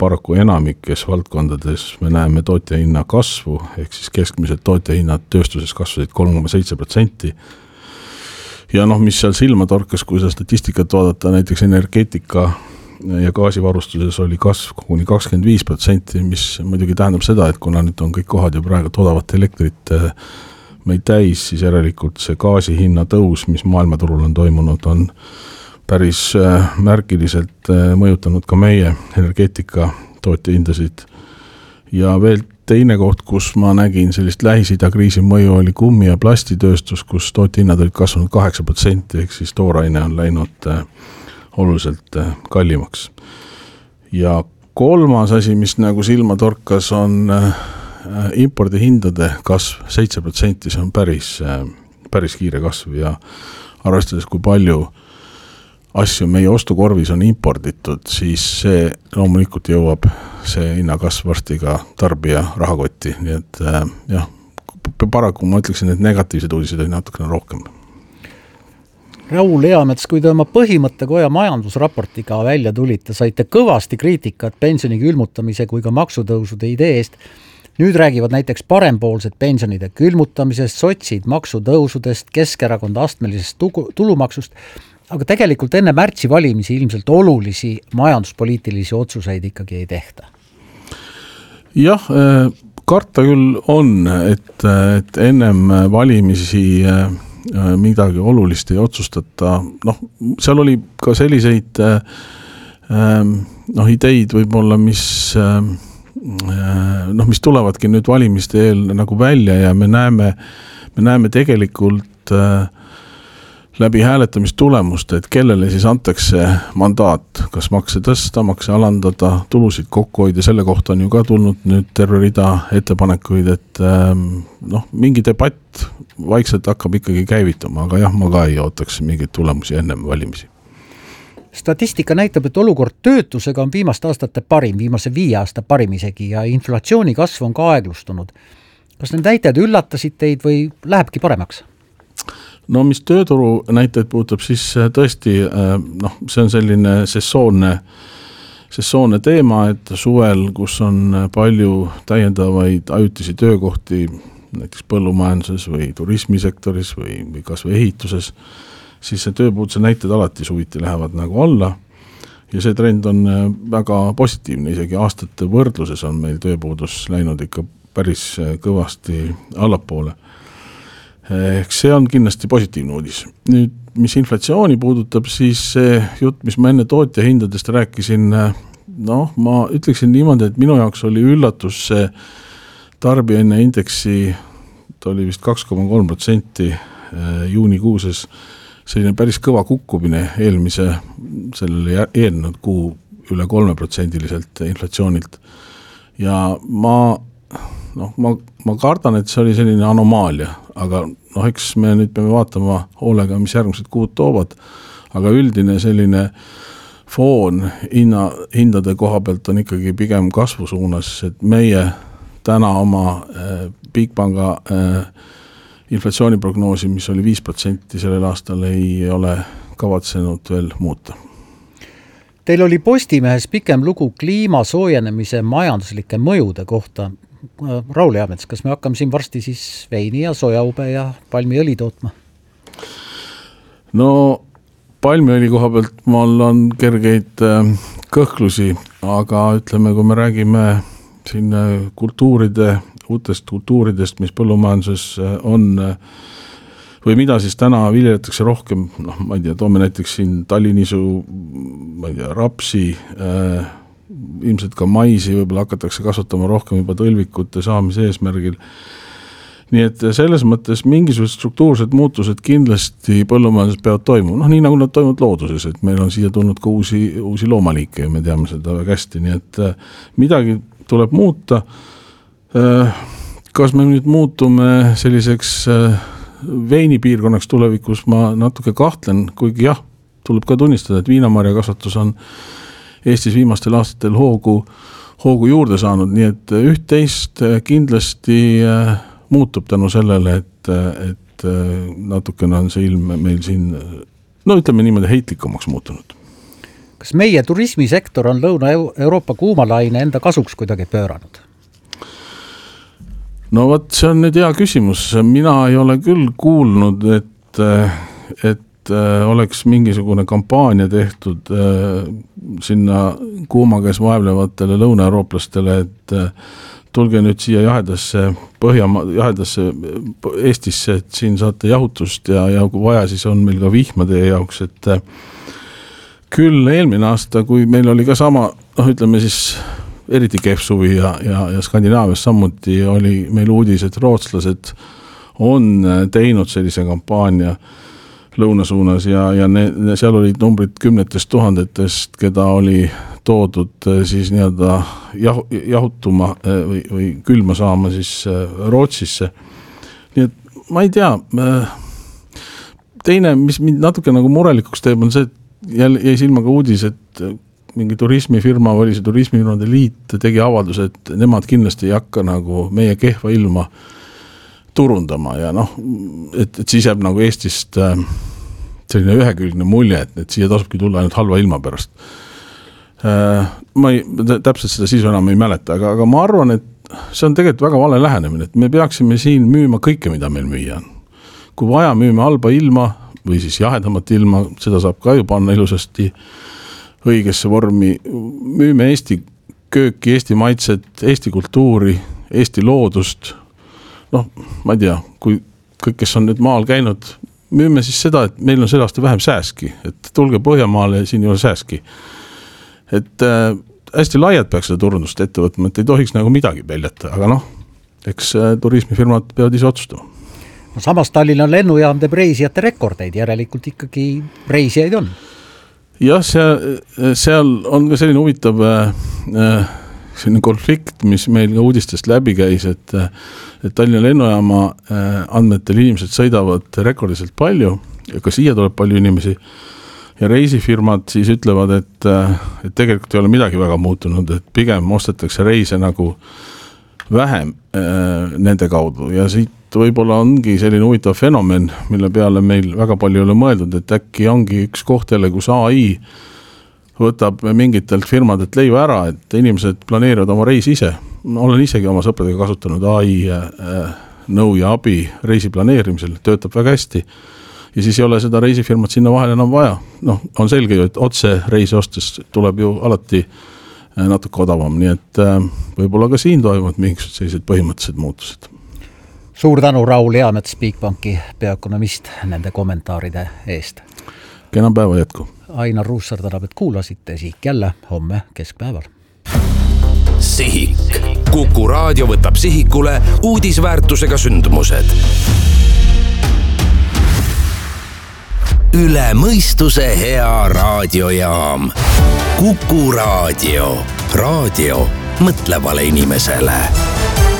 paraku enamikes valdkondades me näeme tootjahinna kasvu, ehk siis keskmised tootjahinnad tööstuses kasvasid 3,7%. Ja mis seal silma torkas, kui seda statistikat vaadata, näiteks energeetika ja gaasivarustuses oli kasv koguni 25%, mis muidugi tähendab seda, et kuna nüüd on kõik kohad ja praegu toodavat elektrit meid täis, siis järelikult see gaasi hinna tõus, mis maailmaturul on toimunud, on päris märgiliselt mõjutanud ka meie energeetika tootjahindasid. Ja veel teine koht, kus ma nägin sellist Lähis-Ida kriisi mõju, oli kummi- ja plastitööstus, kus tootjahinnad olid kasvanud 8%, ehk siis tooraine on läinud oluliselt kallimaks. Ja kolmas asi, mis nagu silma torkas, on impordihindade kasv 7%, see on päris kiire kasv ja arvestades, kui palju asju meie ostukorvis on imporditud, siis see loomulikult jõuab see hinnakasv varsti ka tarbija rahakotti, nii et jah, paraku ma ütleksin, et negatiivsed uudised oli natukene rohkem. Raul Eamets, kui te oma põhimõttekoja majandusraportiga välja tulite, saite kõvasti kriitikat pensioni külmutamise kui ka maksutõusude idee eest. Nüüd räägivad näiteks parempoolsed pensionide külmutamisest, sotsid maksutõusudest, Keskerakond astmelisest tulumaksust, aga tegelikult enne märtsi valimisi ilmselt olulisi majanduspoliitilisi otsuseid ikkagi ei tehta. Jah, karta küll on, et ennem valimisi midagi olulist ei otsustata. Seal oli ka selliseid ideid võib-olla, mis tulevadki nüüd valimiste eel nagu välja ja me näeme tegelikult läbi hääletamistulemust, et kellele siis antakse mandaat, kas makse tõsta, makse alandada, tulusid kokku hoida, selle kohta on ju ka tulnud nüüd terve rida ettepanekuid, et mingi debatt vaikselt hakkab ikkagi käivituma, aga jah, ma ka ei ootaks mingeid tulemusi ennem valimisi. Statistika näitab, et olukord töötusega on viimaste aastate parim, viimase 5 aasta parim isegi ja inflatsiooni kasv on ka aeglustunud. Kas need näitajad üllatasid teid või lähebki paremaks? Mis tööturu näitajaid puudutab, siis tõesti, see on selline sessoonne teema, et suvel, kus on palju täiendavaid ajutisi töökohti, näiteks põllumajanduses või turismisektoris või kas või ehituses, siis see tööpuuduse näitajad alati suviti lähevad nagu alla ja see trend on väga positiivne, isegi aastate võrdluses on meil tööpuudus läinud ikka päris kõvasti allapoole. Ehk see on kindlasti positiivne uudis. Nüüd, mis inflatsiooni puudutab, siis see jutt, mis ma enne tootja hindadest rääkisin, ma ütleksin niimoodi, et minu jaoks oli üllatus see tarbijahinna indeksi, ta oli vist 2,3% juunikuuses, selline päris kõva kukkumine eelmise sellele eelnenud kuu üle 3% inflatsioonilt. Ja ma kardan, et see oli selline anomaalia, aga eks me nüüd peame vaatama hoolega, mis järgmised kuud toovad, aga üldine selline foon hindade koha pealt on ikkagi pigem kasvu suunas, et meie täna oma Bigpanga inflatsiooniprognoosi, mis oli 5% sellel aastal, ei ole kavatsenud veel muuta. Teil oli Postimehes pikem lugu kliima soojenemise majanduslike mõjude kohta. Raul Eamets, kas me hakkame siin varsti siis veini ja sojaube ja palmiõli tootma? Palmiõli koha pealt mul on kergeid kõhklusi, aga ütleme, kui me räägime siin uutest kultuuridest, mis põllumajanduses on, või mida siis täna viljeletakse rohkem, ma ei tea, toome näiteks siin talinisu, ma ei tea, rapsi, ilmselt ka maisi võib-olla hakatakse kasvatama rohkem juba tõlvikute saamise eesmärgil. Nii et selles mõttes mingisugused struktuursed muutused kindlasti põllumajanduses peavad toimuma. Nii nagu nad toimuvad looduses, et meil on siia tulnud ka uusi loomaliike ja me teame seda väga hästi. Nii et midagi tuleb muuta. Kas me nüüd muutume selliseks veinipiirkonnaks tulevikus, ma natuke kahtlen, kuigi jah, tuleb ka tunnistada, et viinamarja kasvatus on Eestis viimastel aastatel hoogu juurde saanud, nii et üht-teist kindlasti muutub tänu sellele, et natukene on see ilm meil siin, ütleme niimoodi heitlikumaks muutunud. Kas meie turismisektor on Lõuna-Euroopa kuumalaine enda kasuks kuidagi pööranud? No vot, see on nüüd hea küsimus. Mina ei ole küll kuulnud, et oleks mingisugune kampaania tehtud sinna kuuma käes vaevlevatele lõunaeurooplastele, et tulge nüüd siia jahedasse Eestisse, et siin saate jahutust ja kui vaja, siis on meil ka vihma teie jaoks, et küll eelmine aasta, kui meil oli ka sama, ütleme siis eriti kehv suvi ja Skandinaavias samuti oli meil uudis, et rootslased on teinud sellise kampaania lõunasuunas ja seal olid numbrid 10 000, keda oli toodud siis nii-öelda jahutuma või külma saama siis Rootsisse. Nii et ma ei tea, teine, mis mind natuke nagu murelikuks teeb, on see, et jäi silma ka uudis, et mingi turismifirma või see turismifirmade liit tegi avalduse, et nemad kindlasti ei hakka nagu meie kehva ilma turundama ja et siis jääb nagu Eestist selline ühekülgne mulje, et siia tasubki tulla ainult halva ilma pärast. Ma täpselt seda sisu enam ei mäleta, aga ma arvan, et see on tegelikult väga vale lähenemine, et me peaksime siin müüma kõike, mida meil müüa on. Kui vaja, müüme halba ilma või siis jahedamat ilma, seda saab ka ju panna ilusasti õigesse vormi, müüme Eesti kööki, Eesti maitset, Eesti kultuuri, Eesti loodust. Ma ei tea, kui kõik, kes on nüüd maal käinud, müüme siis seda, et meil on selle aasta vähem sääski, et tulge Põhjamaale ja siin ei ole sääski. Et hästi laiad peaks seda turundust ette võtma, et ei tohiks nagu midagi peljata, aga eks turismifirmad peavad ise otsustama. Samas Tallinna lennujaam teeb reisijate rekordeid, järelikult ikkagi reisijaid on. Jah, seal on ka selline huvitav selline konflikt, mis meil ka uudistest läbi käis, et Tallinna lennujaama andmetel inimesed sõidavad rekordiliselt palju ja ka siia tuleb palju inimesi ja reisifirmad siis ütlevad, et tegelikult ei ole midagi väga muutunud, et pigem ostetakse reise nagu vähem nende kaudu ja siit võib-olla ongi selline huvitav fenomen, mille peale meil väga palju ei ole mõeldud, et äkki ongi üks koht jälle, kus AI võtab mingitelt firmadelt leiva ära, et inimesed planeerivad oma reisi ise. Ma olen isegi oma sõpradega kasutanud AI nõu ja abi reisi planeerimisel, töötab väga hästi. Ja siis ei ole seda reisifirmat sinna vahel enam vaja. On selge ju, et otse reisi ostes tuleb ju alati natuke odavam, nii et võib-olla ka siin toimuvad mingisugused sellised põhimõttelised muutused. Suur tänu, Raul Eamets, Bigbanki peaökonomist, nende kommentaaride eest. Kena päeva jätku. Ainar Ruussaar tänab, et kuulasite, Sihik jälle homme keskpäeval. Sihik. Kuku raadio võtab sihikule uudisväärtusega sündmused. Üle mõistuse hea raadiojaam. Kuku raadio. Raadio mõtlevale inimesele.